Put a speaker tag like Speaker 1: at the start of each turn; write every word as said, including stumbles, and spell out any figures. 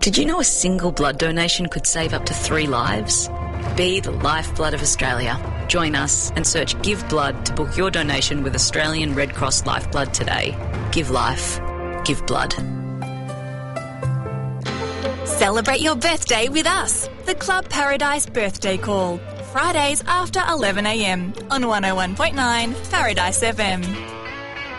Speaker 1: Did you know a single blood donation could save up to three lives? Be the lifeblood of Australia. Join us and search Give Blood to book your donation with Australian Red Cross Lifeblood today. Give life. Give blood.
Speaker 2: Celebrate your birthday with us. The Club Paradise Birthday Call. Fridays after eleven a m on one oh one point nine Paradise F M.